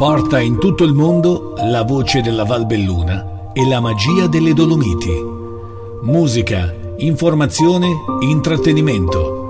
Porta in tutto il mondo la voce della Valbelluna e la magia delle Dolomiti. Musica, informazione, intrattenimento.